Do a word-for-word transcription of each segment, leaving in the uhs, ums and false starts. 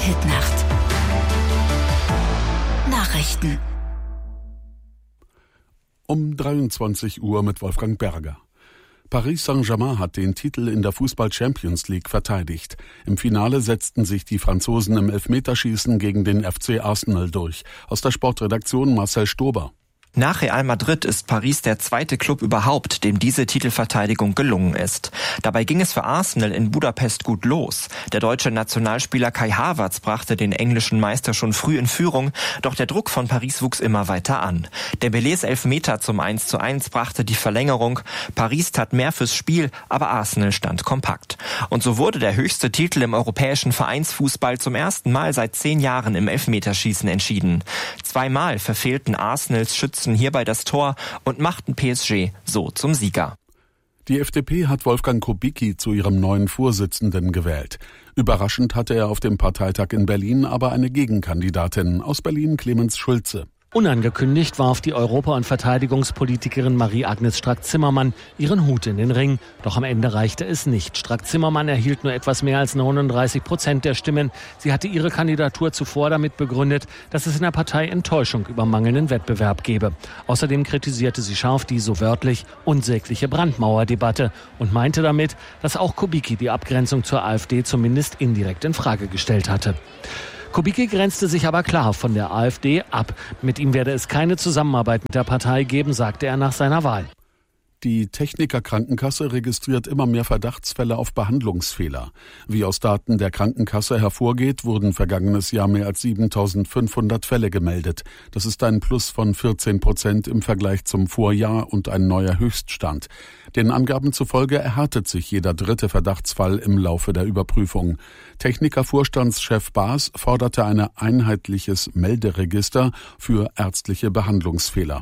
Hitnacht. Nachrichten. Um dreiundzwanzig Uhr mit Wolfgang Berger. Paris Saint-Germain hat den Titel in der Fußball-Champions League verteidigt. Im Finale setzten sich die Franzosen im Elfmeterschießen gegen den F C Arsenal durch. Aus der Sportredaktion Marcel Stober. Nach Real Madrid ist Paris der zweite Club überhaupt, dem diese Titelverteidigung gelungen ist. Dabei ging es für Arsenal in Budapest gut los. Der deutsche Nationalspieler Kai Havertz brachte den englischen Meister schon früh in Führung, doch der Druck von Paris wuchs immer weiter an. Dembélés Elfmeter zum eins zu eins brachte die Verlängerung. Paris tat mehr fürs Spiel, aber Arsenal stand kompakt. Und so wurde der höchste Titel im europäischen Vereinsfußball zum ersten Mal seit zehn Jahren im Elfmeterschießen entschieden. Zweimal verfehlten Arsenals Schützen hierbei das Tor und machten P S G so zum Sieger. Die F D P hat Wolfgang Kubicki zu ihrem neuen Vorsitzenden gewählt. Überraschend hatte er auf dem Parteitag in Berlin aber eine Gegenkandidatin, aus Berlin Clemens Schulze. Unangekündigt warf die Europa- und Verteidigungspolitikerin Marie-Agnes Strack-Zimmermann ihren Hut in den Ring. Doch am Ende reichte es nicht. Strack-Zimmermann erhielt nur etwas mehr als neununddreißig Prozent der Stimmen. Sie hatte ihre Kandidatur zuvor damit begründet, dass es in der Partei Enttäuschung über mangelnden Wettbewerb gebe. Außerdem kritisierte sie scharf die, so wörtlich, unsägliche Brandmauerdebatte und meinte damit, dass auch Kubicki die Abgrenzung zur AfD zumindest indirekt in Frage gestellt hatte. Kubicki grenzte sich aber klar von der AfD ab. Mit ihm werde es keine Zusammenarbeit mit der Partei geben, sagte er nach seiner Wahl. Die Techniker Krankenkasse registriert immer mehr Verdachtsfälle auf Behandlungsfehler. Wie aus Daten der Krankenkasse hervorgeht, wurden vergangenes Jahr mehr als siebentausendfünfhundert Fälle gemeldet. Das ist ein Plus von vierzehn Prozent im Vergleich zum Vorjahr und ein neuer Höchststand. Den Angaben zufolge erhärtet sich jeder dritte Verdachtsfall im Laufe der Überprüfung. Techniker-Vorstandschef Baas forderte ein einheitliches Melderegister für ärztliche Behandlungsfehler.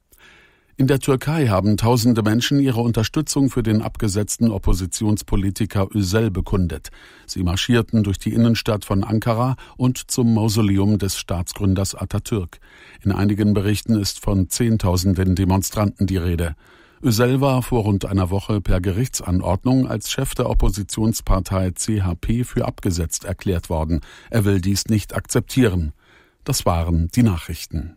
In der Türkei haben tausende Menschen ihre Unterstützung für den abgesetzten Oppositionspolitiker Özel bekundet. Sie marschierten durch die Innenstadt von Ankara und zum Mausoleum des Staatsgründers Atatürk. In einigen Berichten ist von Zehntausenden Demonstranten die Rede. Özel war vor rund einer Woche per Gerichtsanordnung als Chef der Oppositionspartei C H P für abgesetzt erklärt worden. Er will dies nicht akzeptieren. Das waren die Nachrichten.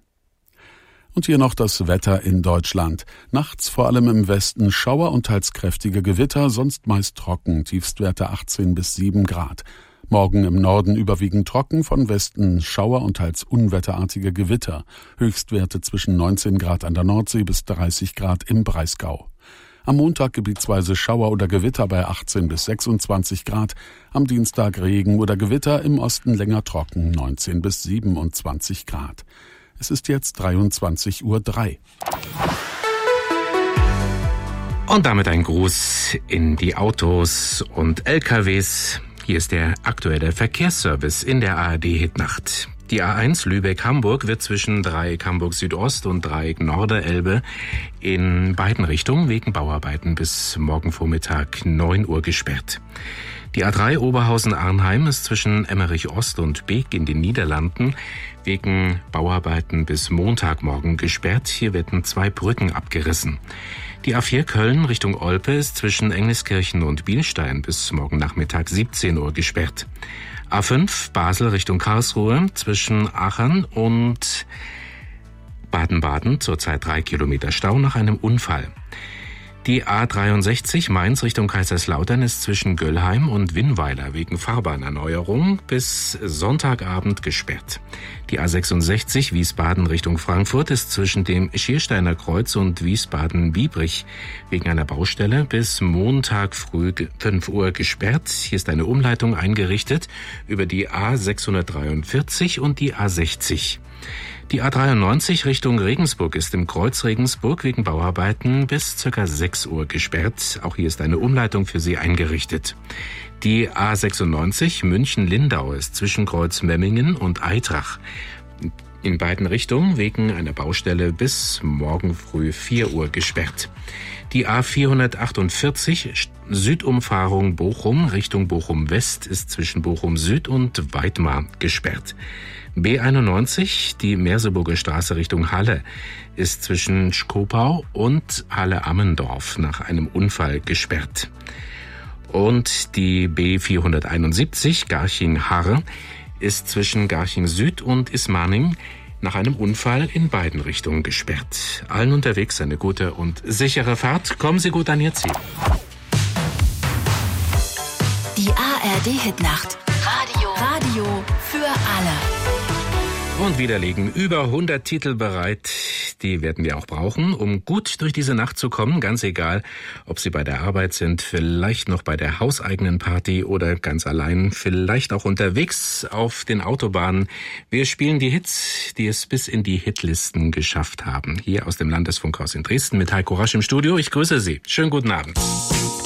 Und hier noch das Wetter in Deutschland. Nachts vor allem im Westen Schauer und teils kräftige Gewitter, sonst meist trocken, Tiefstwerte achtzehn bis sieben Grad. Morgen im Norden überwiegend trocken, von Westen Schauer und teils unwetterartige Gewitter. Höchstwerte zwischen neunzehn Grad an der Nordsee bis dreißig Grad im Breisgau. Am Montag gebietsweise Schauer oder Gewitter bei achtzehn bis sechsundzwanzig Grad. Am Dienstag Regen oder Gewitter, im Osten länger trocken, neunzehn bis siebenundzwanzig Grad. Es ist jetzt dreiundzwanzig Uhr drei. Und damit ein Gruß in die Autos und L K Ws. Hier ist der aktuelle Verkehrsservice in der A R D-Hitnacht. Die A eins Lübeck-Hamburg wird zwischen Dreieck Hamburg Südost und Dreieck Norderelbe in beiden Richtungen wegen Bauarbeiten bis morgen Vormittag neun Uhr gesperrt. Die A drei Oberhausen-Arnheim ist zwischen Emmerich Ost und Beek in den Niederlanden wegen Bauarbeiten bis Montagmorgen gesperrt. Hier werden zwei Brücken abgerissen. Die A vier Köln Richtung Olpe ist zwischen Engliskirchen und Bielstein bis morgen Nachmittag siebzehn Uhr gesperrt. A fünf Basel Richtung Karlsruhe zwischen Aachen und Baden-Baden zurzeit drei Kilometer Stau nach einem Unfall. Die A dreiundsechzig Mainz Richtung Kaiserslautern ist zwischen Göllheim und Winnweiler wegen Fahrbahnerneuerung bis Sonntagabend gesperrt. Die A sechsundsechzig Wiesbaden Richtung Frankfurt ist zwischen dem Schiersteiner Kreuz und Wiesbaden-Biebrich wegen einer Baustelle bis Montag früh fünf Uhr gesperrt. Hier ist eine Umleitung eingerichtet über die A sechshundertdreiundvierzig und die A sechzig. Die A dreiundneunzig Richtung Regensburg ist im Kreuz Regensburg wegen Bauarbeiten bis ca. sechs Uhr gesperrt. Auch hier ist eine Umleitung für Sie eingerichtet. Die A sechsundneunzig München-Lindau ist zwischen Kreuz Memmingen und Eitrach in beiden Richtungen wegen einer Baustelle bis morgen früh vier Uhr gesperrt. Die A vierhundertachtundvierzig Südumfahrung Bochum Richtung Bochum West ist zwischen Bochum Süd und Weidmar gesperrt. B einundneunzig, die Merseburger Straße Richtung Halle, ist zwischen Schkopau und Halle-Ammendorf nach einem Unfall gesperrt. Und die B vierhunderteinundsiebzig Garching-Harr ist zwischen Garching Süd und Ismaning nach einem Unfall in beiden Richtungen gesperrt. Allen unterwegs eine gute und sichere Fahrt. Kommen Sie gut an Ihr Ziel. Die A R D-Hitnacht. Radio. Radio für alle. Und wieder liegen über hundert Titel bereit. Die werden wir auch brauchen, um gut durch diese Nacht zu kommen. Ganz egal, ob Sie bei der Arbeit sind, vielleicht noch bei der hauseigenen Party oder ganz allein, vielleicht auch unterwegs auf den Autobahnen. Wir spielen die Hits, die es bis in die Hitlisten geschafft haben. Hier aus dem Landesfunkhaus in Dresden mit Heiko Rasch im Studio. Ich grüße Sie. Schönen guten Abend.